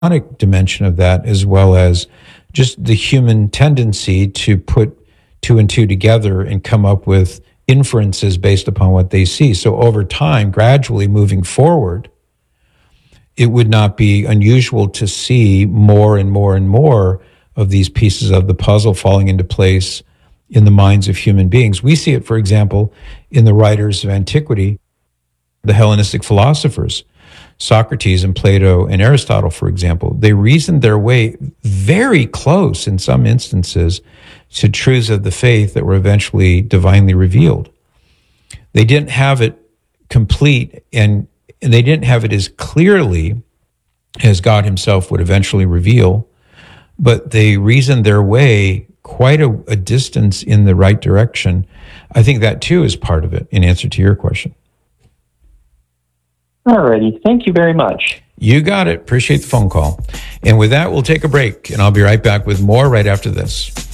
dimension of that, as well as just the human tendency to put two and two together and come up with inferences based upon what they see. So over time, gradually moving forward, it would not be unusual to see more and more and more of these pieces of the puzzle falling into place in the minds of human beings. We see it, for example, in the writers of antiquity, the Hellenistic philosophers, Socrates and Plato and Aristotle, for example. They reasoned their way very close, in some instances, to truths of the faith that were eventually divinely revealed. They didn't have it complete, and they didn't have it as clearly as God himself would eventually reveal, but they reasoned their way quite a distance in the right direction. I think that too is part of it, in answer to your question. Alrighty, thank you very much. You got it. Appreciate the phone call. And with that, we'll take a break, and I'll be right back with more right after this.